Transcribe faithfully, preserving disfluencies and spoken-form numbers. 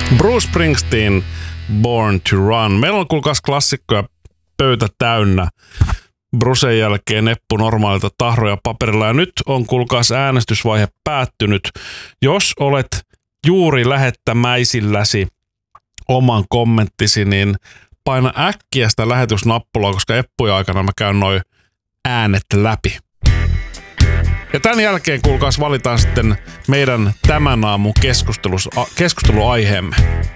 Bruce Springsteen, Born to Run. Meillä on kuulkaas klassikkoja pöytä täynnä. Brucen jälkeen neppu normaalilta tahroja paperilla. Ja nyt on kuulkaas äänestysvaihe päättynyt. Jos olet juuri lähettämäisilläsi oman kommenttisi, niin paina äkkiä sitä lähetysnappulaa, koska eppuja aikana mä käyn noin äänet läpi. Ja tämän jälkeen kuulkaas valitaan sitten meidän tämän aamun keskusteluaiheemme.